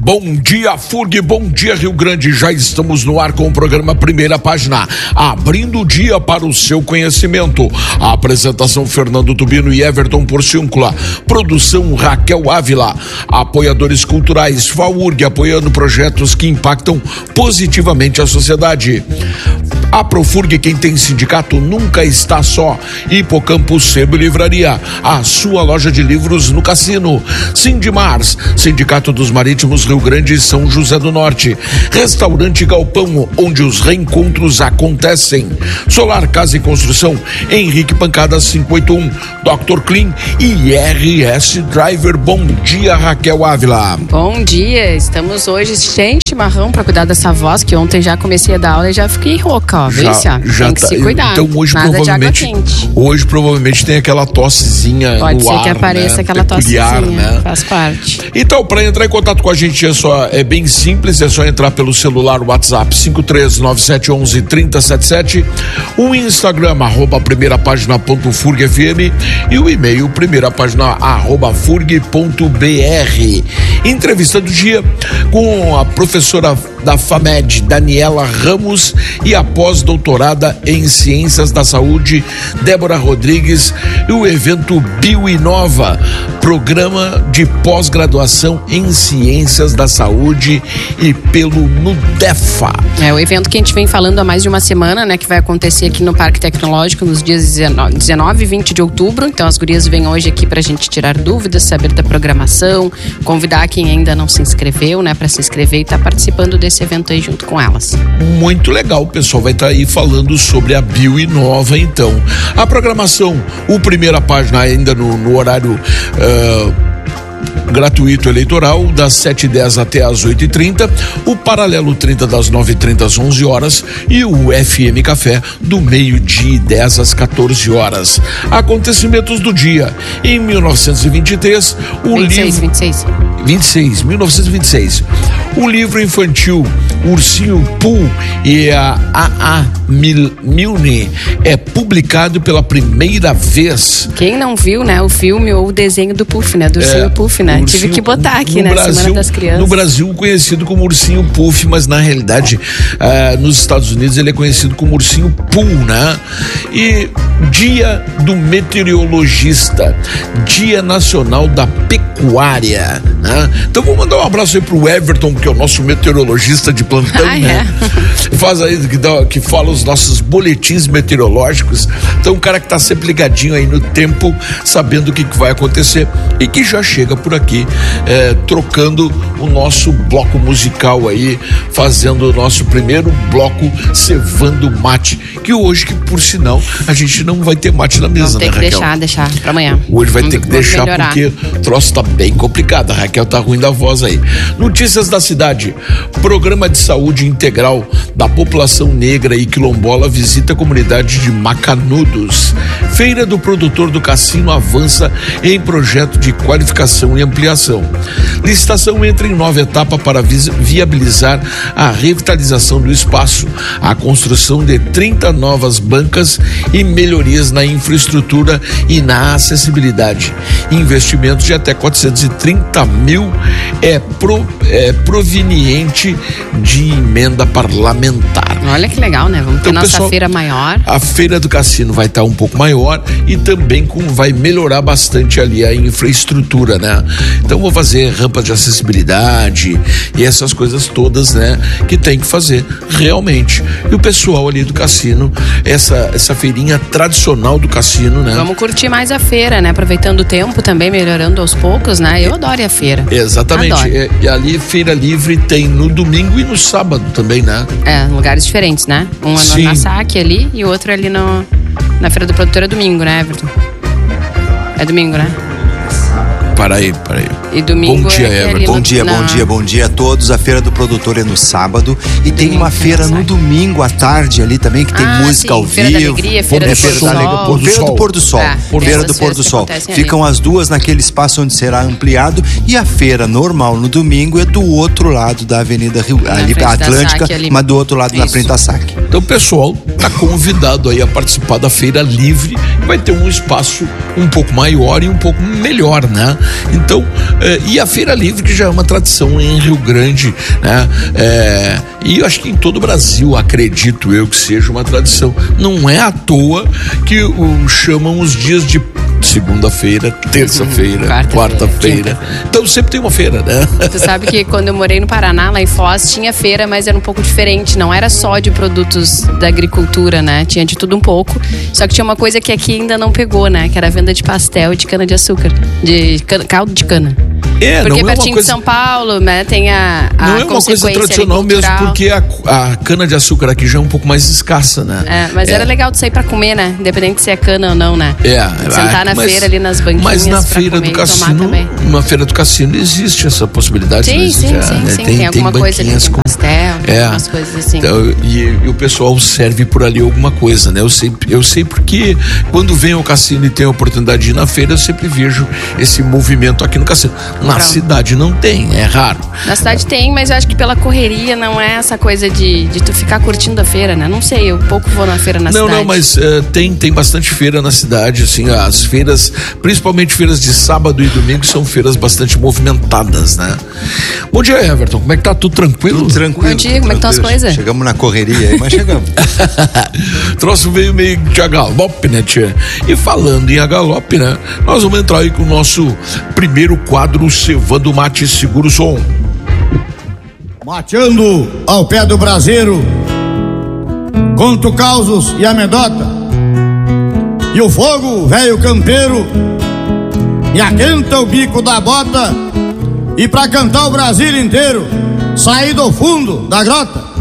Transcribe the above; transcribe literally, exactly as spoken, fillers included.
Bom dia, F U R G, bom dia, Rio Grande. Já estamos no ar com o programa Primeira Página, abrindo o dia para o seu conhecimento. A apresentação: Fernando Tubino e Everton Porciúncula. Produção: Raquel Ávila. Apoiadores culturais: F A U R G, apoiando projetos que impactam positivamente a sociedade. A Profurg, quem tem sindicato nunca está só. Hipocampo Sebo Livraria, a sua loja de livros no Cassino. Sindimars, Sindicato dos Marítimos Rio Grande e São José do Norte. Restaurante Galpão, onde os reencontros acontecem. Solar Casa e Construção, Henrique Pancada cinco oito um. doutor Clean e R S Driver. Bom dia, Raquel Ávila. Bom dia, estamos hoje sem chimarrão para cuidar dessa voz, que ontem já comecei a dar aula e já fiquei rouca, ó. Já, Vê, já tem que tá, se cuidar. Então hoje Nada provavelmente, de água quente. Hoje provavelmente tem aquela tossezinha Pode no ser ar, que apareça, né? Aquela Peculiar, tossezinha, né? Faz parte. Então, para entrar em contato com a gente é só é bem simples, é só entrar pelo celular, WhatsApp cinco três nove sete um um três zero sete sete, o Instagram arroba primeira página ponto furg F M e o e-mail primeira página arroba furg ponto br. Entrevista do dia com a professora da FAMED, Daniela Ramos, e a pós-doutorada em Ciências da Saúde, Débora Rodrigues, e o evento Bioinova, programa de pós-graduação em Ciências da Saúde e pelo NUDEFA. É o evento que a gente vem falando há mais de uma semana, né, que vai acontecer aqui no Parque Tecnológico nos dias dezenove e vinte de outubro. Então as gurias vêm hoje aqui pra gente tirar dúvidas, saber da programação, convidar quem ainda não se inscreveu, né, pra se inscrever e tá participando desse evento aí junto com elas. Muito legal, o pessoal vai estar tá aí falando sobre a Bioinova. Então, a programação, o Primeira Página ainda no, no horário uh, gratuito eleitoral, das sete e dez até as oito e trinta, o Paralelo trinta das nove e trinta às onze horas e o F M Café do meio-dia e dez às quatorze horas. Acontecimentos do dia: em mil novecentos e vinte e três, o vinte e seis, livro vinte e seis. vinte e seis, mil novecentos e vinte e seis, o livro infantil Ursinho Pooh e a A A Milne é publicado pela primeira vez. Quem não viu, né, o filme ou o desenho do Puff, né, do Ursinho é, Puff, né, tive que botar aqui, né, Brasil, Semana das Crianças. No Brasil conhecido como Ursinho Puff, mas na realidade uh, nos Estados Unidos ele é conhecido como Ursinho Pooh, né? E Dia do Meteorologista, Dia Nacional da Pecuária, né? Então vou mandar um abraço aí pro Everton, que é o nosso meteorologista de plantão, ah, né? É? Faz aí, que, dá, que fala os nossos boletins meteorológicos. Então um cara que tá sempre ligadinho aí no tempo, sabendo o que, que vai acontecer e que já chega por aqui é, trocando o nosso bloco musical aí, fazendo o nosso primeiro bloco Cevando Mate, que hoje, que por sinal, a gente não vai ter mate na mesa, né, Raquel? Tem que deixar, deixar pra amanhã. Hoje vai vamos, ter que deixar melhorar. Porque o troço tá bem complicado. A Raquel tá ruim da voz aí. Notícias da cidade: Programa de Saúde Integral da População Negra e Quilombola visita a comunidade de Macanudos. Feira do Produtor do Cassino avança em projeto de qualificação e ampliação. Licitação entra em nova etapa para viabilizar a revitalização do espaço, a construção de trinta novas bancas e melhorias na infraestrutura e na acessibilidade. Investimentos de até quatrocentos e trinta mil é, pro, é proveniente de emenda parlamentar. Olha que legal, né? Vamos ter então, nossa pessoal, feira maior. A feira do Cassino vai estar um pouco maior e também com, vai melhorar bastante ali a infraestrutura, né? Então vou fazer rampas de acessibilidade e essas coisas todas, né? Que tem que fazer realmente. E o pessoal ali do Cassino, essa, essa feirinha tradicional do Cassino, né? Vamos curtir mais a feira, né? Aproveitando o tempo também, melhorando aos poucos, né? Eu adoro a feira. Exatamente. E, e ali Feira Livre tem no domingo e no sábado também, né? É, lugares diferentes, né? Um é no Nassau ali e o outro ali no, na Feira do Produtor é domingo, né, Everton? É domingo, né? Para aí, para aí. E domingo bom dia, é Everton. Bom dia, na... bom dia, bom dia a todos. A Feira do Produtor é no sábado e domingo, tem uma feira no domingo à tarde ali também, que tem ah, música sim. ao feira vivo. Da Alegria, Feira do Pôr do Sol. Feira do Pôr do Sol. Ah, Feira do Pôr do Sol. Ficam as duas naquele espaço onde será ampliado, e a feira normal no domingo é do outro lado da Avenida Rio, ali da Atlântica, ali, mas do outro lado Isso. na frente da S A C. Então o pessoal está convidado aí a participar da Feira Livre, que vai ter um espaço um pouco maior e um pouco melhor, né? Então, é, e a Feira Livre, que já é uma tradição em Rio Grande, né? É, e eu acho que em todo o Brasil, acredito eu que seja uma tradição. Não é à toa que o, chamam os dias de segunda-feira, terça-feira, quarta-feira. Quarta então sempre tem uma feira, né? Tu sabe que quando eu morei no Paraná, lá em Foz, tinha feira, mas era um pouco diferente. Não era só de produtos da agricultura, né? Tinha de tudo um pouco. Só que tinha uma coisa que aqui ainda não pegou, né? Que era a venda de pastel e de cana-de-açúcar. De cana, caldo de cana. É, porque não pertinho é uma coisa... de São Paulo, né, tem a, a não é uma coisa tradicional mesmo, porque a, a cana-de-açúcar aqui já é um pouco mais escassa, né? É, mas é. era legal de sair pra comer, né? Independente se é cana ou não, né? É. Sentar na mas, feira ali nas banquinhas. Mas na feira do cassino, na feira do cassino existe essa possibilidade. Sim, existe, sim, é, sim, né? sim. Tem, tem alguma tem coisa ali, tem com... pastel, tem é. umas coisas assim. Então, e, e o pessoal serve por ali alguma coisa, né? Eu sei, eu sei porque quando vem ao cassino e tem a oportunidade de ir na feira, eu sempre vejo esse movimento aqui no cassino. Na Pronto. cidade não tem, é raro. Na cidade tem, mas eu acho que pela correria não é essa coisa de, de tu ficar curtindo a feira, né? Não sei, eu pouco vou na feira na não, cidade. Não, não, mas uh, tem, tem bastante feira na cidade, assim, as feiras, principalmente feiras de sábado e domingo, são feiras bastante movimentadas, né? Bom dia, Everton, como é que tá? Tudo tranquilo? Tudo tranquilo. Bom dia, como é que estão as coisas? Chegamos na correria aí, mas chegamos. O troço veio meio de a galope, né, tia? E falando em a galope, né? Nós vamos entrar aí com o nosso primeiro quadro, Cevando Mate Seguro Som. Mateando ao pé do braseiro, conto causos e amedota, e o fogo, velho campeiro, e aquenta o bico da bota, e pra cantar o Brasil inteiro, saí do fundo da grota.